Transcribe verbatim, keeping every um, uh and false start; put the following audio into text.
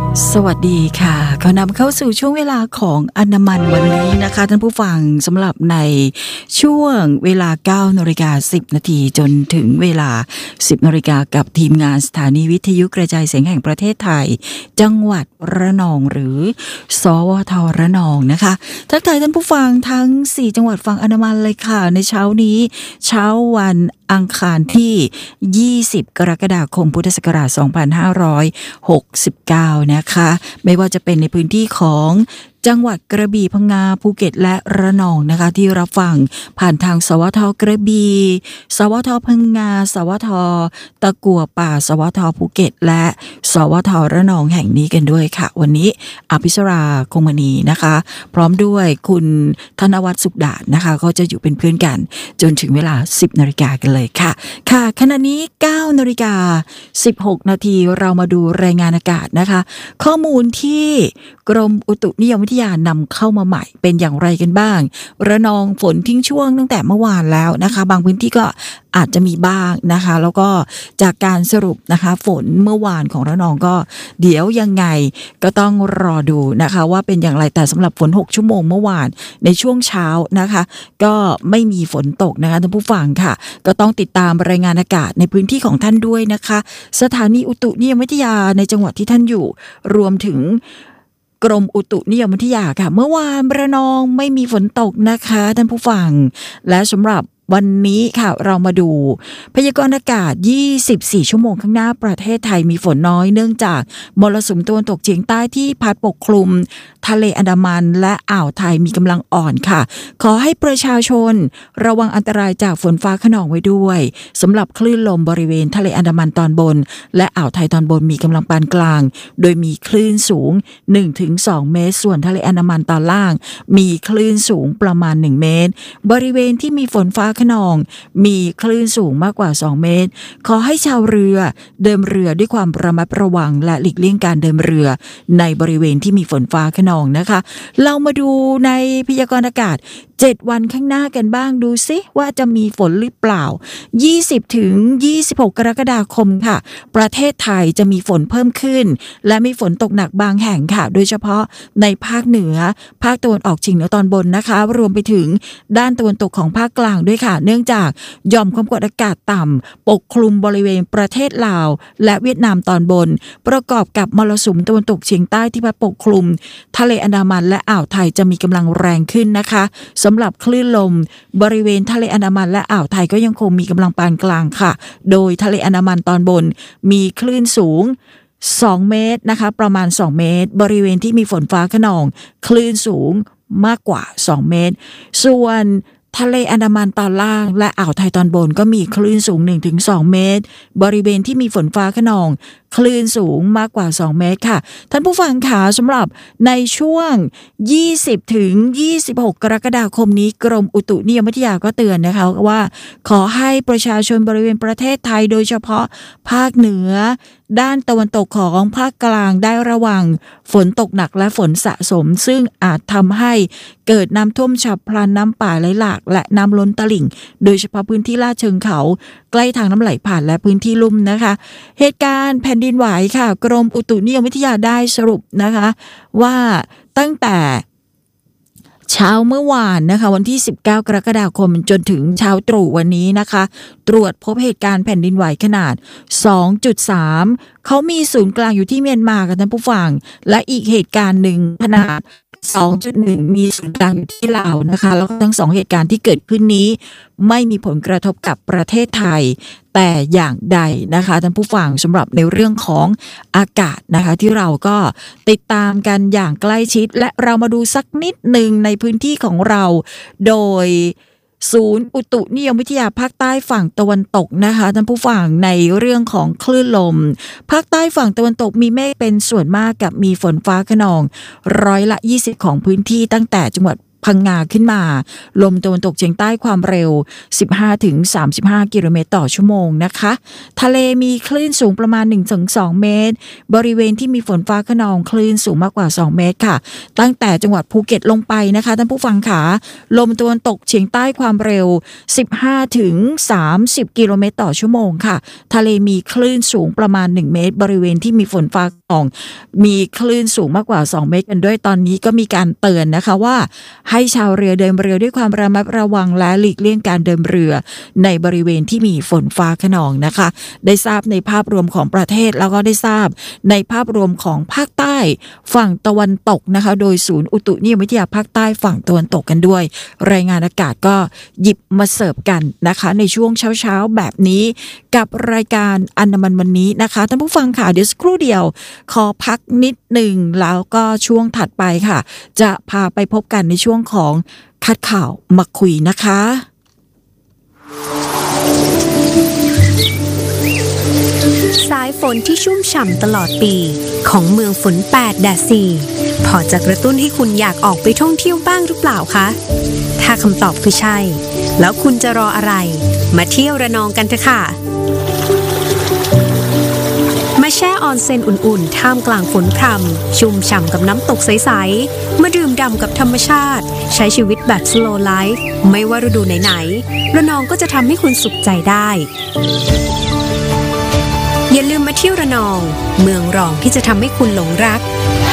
สวัสดีค่ะขอนำเข้าสู่ช่วงเวลาของอนามันวันนี้นะคะท่านผู้ฟังสำหรับในช่วงเวลา เก้านาฬิกาสิบนาทีจนถึงเวลา สิบนาฬิกากับทีมงานสถานีวิทยุกระจายเสียงแห่งประเทศไทยจังหวัดระนองหรือสวทระนองนะคะทักทายท่านผู้ฟังทั้งสี่จังหวัดฝั่งอนามันเลยค่ะในเช้านี้เช้าวันอังคารที่ยี่สิบกรกฎาคมพุทธศักราชสองพันห้าร้อยหกสิบเก้านะคะไม่ว่าจะเป็นในพื้นที่ของจังหวัดกระบี่พังงาภูเก็ตและระนองนะคะที่รับฟังผ่านทางสวทกระบี่สวทพังงาสวทตะกั่วป่าสวทภูเก็ตและสวทระนองแห่งนี้กันด้วยค่ะวันนี้อภิสราคงมณีนะคะพร้อมด้วยคุณธนวัฒน์สุขดาษนะคะก็จะอยู่เป็นเพื่อนกันจนถึงเวลา สิบนาฬิกากันเลยค่ะค่ะขณะนี้ เก้านาฬิกาสิบหกนาทีเรามาดูรายงานอากาศนะคะข้อมูลที่กรมอุตุนิยมวิทยานำเข้ามาใหม่เป็นอย่างไรกันบ้างระนองฝนทิ้งช่วงตั้งแต่เมื่อวานแล้วนะคะบางพื้นที่ก็อาจจะมีบ้างนะคะแล้วก็จากการสรุปนะคะฝนเมื่อวานของระนองก็เดี๋ยวยังไงก็ต้องรอดูนะคะว่าเป็นอย่างไรแต่สำหรับฝนหกชั่วโมงเมื่อวานในช่วงเช้านะคะก็ไม่มีฝนตกนะคะท่านผู้ฟังค่ะก็ต้องติดตามรายงานอากาศในพื้นที่ของท่านด้วยนะคะสถานีอุตุนิยมวิทยาในจังหวัดที่ท่านอยู่รวมถึงกรมอุตุนิยมวิทยาค่ะเมื่อวานระนองไม่มีฝนตกนะคะท่านผู้ฟังและสำหรับวันนี้ค่ะเรามาดูพยากรณ์อากาศยี่สิบสี่ชั่วโมงข้างหน้าประเทศไทยมีฝนน้อยเนื่องจากมรสุมตะวันตกเฉียงใต้ที่พัดปกคลุมทะเลอันดามันและอ่าวไทยมีกำลังอ่อนค่ะขอให้ประชาชนระวังอันตรายจากฝนฟ้าคะนองไว้ด้วยสำหรับคลื่นลมบริเวณทะเลอันดามันตอนบนและอ่าวไทยตอนบนมีกำลังปานกลางโดยมีคลื่นสูง หนึ่งถึงสอง เมตรส่วนทะเลอันดามันตอนล่างมีคลื่นสูงประมาณหนึ่งเมตรบริเวณที่มีฝนฟ้าคะนองมีคลื่นสูงมากกว่าสองเมตรขอให้ชาวเรือเดินเรือด้วยความระมัดระวังและหลีกเลี่ยงการเดินเรือในบริเวณที่มีฝนฟ้าคะนองนะคะเรามาดูในพยากรณ์อากาศเจ็ดวันข้างหน้ากันบ้างดูซิว่าจะมีฝนหรือเปล่ายี่สิบถึงยี่สิบหกกรกฎาคมค่ะประเทศไทยจะมีฝนเพิ่มขึ้นและมีฝนตกหนักบางแห่งค่ะโดยเฉพาะในภาคเหนือภาคตะวันออกเฉียงเหนือตอนบนนะคะรวมไปถึงด้านตะวันตกของภาคกลางด้วยค่ะเนื่องจากหย่อมความกดอากาศต่ำปกคลุมบริเวณประเทศลาวและเวียดนามตอนบนประกอบกับมรสุมตะวันตกเฉียงใต้ที่พัดปกคลุมทะเลอันดามันและอ่าวไทยจะมีกำลังแรงขึ้นนะคะสำหรับคลื่นลมบริเวณทะเลอันดามันและอ่าวไทยก็ยังคงมีกำลังปานกลางค่ะโดยทะเลอันดามันตอนบนมีคลื่นสูงสองเมตรนะคะประมาณสองเมตรบริเวณที่มีฝนฟ้าคะนองคลื่นสูงมากกว่าสองเมตรส่วนทะเลอันดามันตอนล่างและอ่าวไทยตอนบนก็มีคลื่นสูง หนึ่งถึงสอง เมตรบริเวณที่มีฝนฟ้าคะนองคลื่นสูงมากกว่าสองเมตรค่ะท่านผู้ฟังค่ะสำหรับในช่วงยี่สิบถึงยี่สิบหกกรกฎาคมนี้กรมอุตุนิยมวิทยาก็เตือนนะคะว่าขอให้ประชาชนบริเวณประเทศไทยโดยเฉพาะภาคเหนือด้านตะวันตกของภาคกลางได้ระวังฝนตกหนักและฝนสะสมซึ่งอาจทำให้เกิดน้ำท่วมฉับพลันน้ำป่าไหลหลากและน้ำล้นตลิ่งโดยเฉพาะพื้นที่ลาดเชิงเขาใกล้ทางน้ำไหลผ่านและพื้นที่ลุ่มนะคะเหตุการณ์แผ่นดินไหวค่ะกรมอุตุนิยมวิทยาได้สรุปนะคะว่าตั้งแต่เช้าเมื่อวานนะคะวันที่สิบเก้ากรกฎาคมจนถึงเช้าตรู่วันนี้นะคะตรวจพบเหตุการณ์แผ่นดินไหวขนาด สองจุดสาม เขามีศูนย์กลางอยู่ที่เมียนมาค่ะท่านผู้ฟังและอีกเหตุการณ์หนึ่งขนาด สองจุดหนึ่ง มีศูนย์กลางอยู่ที่ลาวนะคะแล้วทั้งสองเหตุการณ์ที่เกิดขึ้นนี้ไม่มีผลกระทบกับประเทศไทยแต่อย่างใดนะคะท่านผู้ฟังสำหรับในเรื่องของอากาศนะคะที่เราก็ติดตามกันอย่างใกล้ชิดและเรามาดูสักนิดหนึ่งในพื้นที่ของเราโดยศูนย์อุตุนิยมวิทยาภาคใต้ฝั่งตะวันตกนะคะท่านผู้ฟังในเรื่องของคลื่นลมภาคใต้ฝั่งตะวันตกมีเมฆเป็นส่วนมากกับมีฝนฟ้าคะนองร้อยละยี่สิบของพื้นที่ตั้งแต่จังหวัดพังงาขึ้นมาลมตะวันตกเฉียงใต้ความเร็ว สิบห้าถึงสามสิบห้า กิโลเมตรต่อชั่วโมงนะคะทะเลมีคลื่นสูงประมาณ หนึ่งถึงสอง เมตรบริเวณที่มีฝนฟ้าคะนองคลื่นสูงมากกว่าสองเมตรค่ะตั้งแต่จังหวัดภูเก็ตลงไปนะคะท่านผู้ฟังขาลมตะวันตกเฉียงใต้ความเร็ว สิบห้าถึงสามสิบ กิโลเมตรต่อชั่วโมงค่ะทะเลมีคลื่นสูงประมาณหนึ่งเมตรบริเวณที่มีฝนฟ้าคะนองมีคลื่นสูงมากกว่าสองเมตรกันด้วยตอนนี้ก็มีการเตือนนะคะว่าให้ชาวเรือเดินเรือด้วยความระมัดระวังและหลีกเลี่ยงการเดินเรือในบริเวณที่มีฝนฟ้าคะนองนะคะได้ทราบในภาพรวมของประเทศแล้วก็ได้ทราบในภาพรวมของภาคใต้ฝั่งตะวันตกนะคะโดยศูนย์อุตุนิยมวิทยาภาคใต้ฝั่งตะวันตกกันด้วยรายงานอากาศก็หยิบมาเสิร์ฟกันนะคะในช่วงเช้าๆแบบนี้กับรายการอันดามันวันนี้นะคะท่านผู้ฟังค่ะเดี๋ยวสักครู่เดียวขอพักนิดหนึ่งแล้วก็ช่วงถัดไปค่ะจะพาไปพบกันในช่วงของคัดข่าวมาคุยนะคะสายฝนที่ชุ่มฉ่ำตลอดปีของเมืองฝนแปดแดดสี่พอจะกระตุ้นให้คุณอยากออกไปท่องเที่ยวบ้างหรือเปล่าคะถ้าคำตอบคือใช่แล้วคุณจะรออะไรมาเที่ยวระนองกันเถอะค่ะมาแช่ออนเซ็นอุ่นๆท่ามกลางฝนพรำชุ่มฉ่ำกับน้ำตกใสๆมาดื่มด่ำกับธรรมชาติใช้ชีวิตแบบ slow life ไม่ว่าฤดูไหนๆระนองก็จะทำให้คุณสุขใจได้อย่าลืมมาเที่ยวระนองเมืองรองที่จะทำให้คุณหลงรัก